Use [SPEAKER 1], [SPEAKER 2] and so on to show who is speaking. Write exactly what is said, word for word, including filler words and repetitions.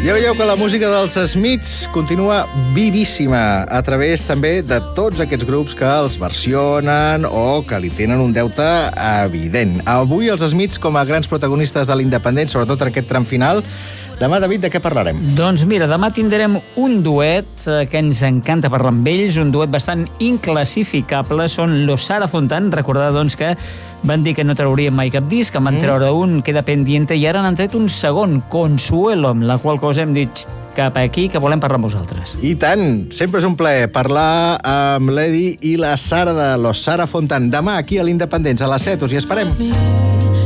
[SPEAKER 1] Ja veieu que la música dels Smiths continua vivíssima a través també de tots aquests grups que els versionen o que li tenen un deute evident. Avui els Smiths com a grans protagonistes de l'independent, sobretot en aquest tram final. Demà, David, de què parlarem?
[SPEAKER 2] Doncs mira, demà tindrem un duet eh, que ens encanta parlar amb ells, un duet bastant inclassificable, són los Sara Fontan. Recordar, doncs, que van dir que no traurien mai cap disc, en van treure un, queda pendiente, i ara han tret un segon, Consuelo, amb la qual cosa hem dit cap aquí que volem parlar amb vosaltres.
[SPEAKER 1] I tant! Sempre és un plaer parlar amb l'Edi i la Sara de los Sara Fontan. Demà, aquí a l'Independents, a les set, us hi esperem.